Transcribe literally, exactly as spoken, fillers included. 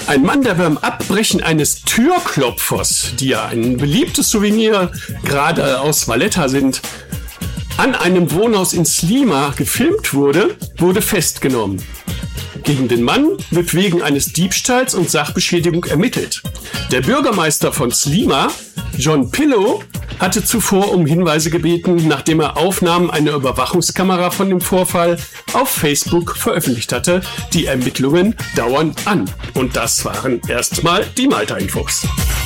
Ein Mann, der beim Abbrechen eines Türklopfers, die ja ein beliebtes Souvenir gerade aus Valletta sind, an einem Wohnhaus in Sliema gefilmt wurde, wurde festgenommen. Gegen den Mann wird wegen eines Diebstahls und Sachbeschädigung ermittelt. Der Bürgermeister von Sliema, John Pillow, hatte zuvor um Hinweise gebeten, nachdem er Aufnahmen einer Überwachungskamera von dem Vorfall auf Facebook veröffentlicht hatte. Die Ermittlungen dauern an. Und das waren erstmal die Malta-Infos.